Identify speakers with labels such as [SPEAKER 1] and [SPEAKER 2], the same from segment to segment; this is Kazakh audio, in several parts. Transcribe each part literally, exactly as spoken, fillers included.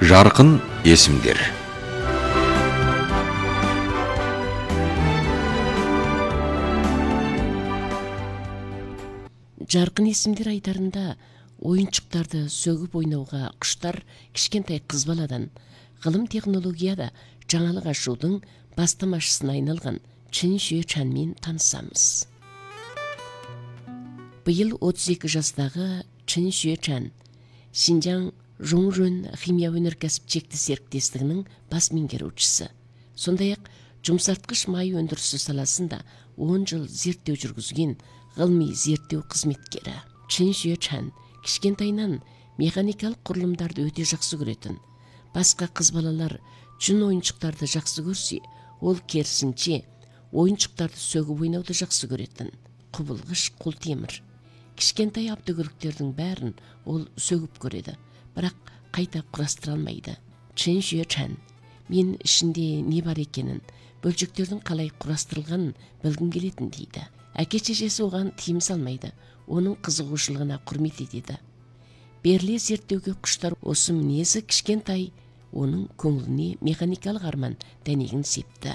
[SPEAKER 1] Жарқын есімдер.
[SPEAKER 2] Жарқын есімдер айдарында ойыншықтарды сөгіп ойнауға құштар кішкентай қыз баладан ғылым технологияда жаңалық ашудың бастамашысына айналған Чин Шue Чанмен танысамыз. Биыл отыз екі жастағы Чин Шue Чан Шинжаң Жоңжөн химия өнеркәсіп шекті серіктестігінің бас меңгерушісі. Сондай-ақ жұмсартқыш май өндірісі саласында он жыл зерттеу жүргізген ғылыми зерттеу қызметкері. Чин Шue Чан кішкентайынан механикалық құрылымдарды өте жақсы көретін. Басқа қыз балалар жүн ойыншықтарды жақсы көрсе, ол керісінше ойыншықтарды сөгіп ойнауды жақсы көретін. Құбылғыш қолтемір. Кішкентай абдөгүріктердің бәрін ол сөгіп көреді, бірақ қайта құрастыра алмайды. Чин Шue Чан, мен ішінде не бар екенін, бөлшектердің қалай құрастырылғанын білгім келетін дейді. Әке-шешесі оған тыйым салмайды, оның қызығушылығына құрмет етеді. Беріле зерттеуге құштар осы мінезі кішкентай оның көңіліне механикалық арман дәнегін септі.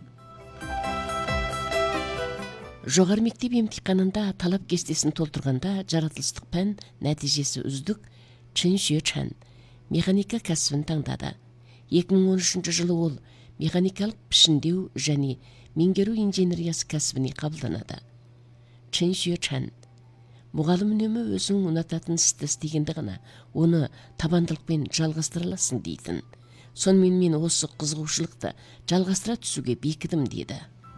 [SPEAKER 2] Жоғары мектеп емтиханында талап кестесін толтырғанда жаратылыстық пән нәтижесі үздік Чин Шue Чан механика кәсібін таңдады. екі мың он үшінші жылы ол механикалық пішіндеу және меңгеру инженериясы кәсібіне қабылданады. Чин Шue Чан мұғалім үнемі өзің ұнататын істі істегенде ғана оны табандылықпен жалғастыра аласың дейтін. Сонымен мен осы қызығушылықты жалғастыра түсуге бекідім деді.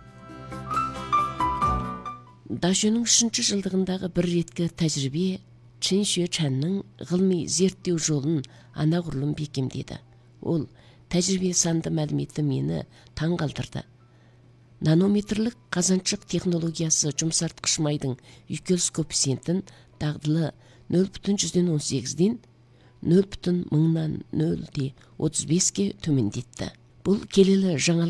[SPEAKER 2] Дашөнің үшінші жылдығындағы бір реткі тәжірибе Чин Шue Чанның ғылыми зерттеу жолын анағұрлым бекемдеді. Ол тәжірибе санды мәліметі мені таң қалдырды. Нанометрлік қазаншық технологиясы жұмсартқыш майдың үйкеліс коэффициентін дағдылы нөл бүтін жүзден он сегізден нөл бүтін мыңнан нөл де отыз беске төмендетті. Бұл келелі жаңалық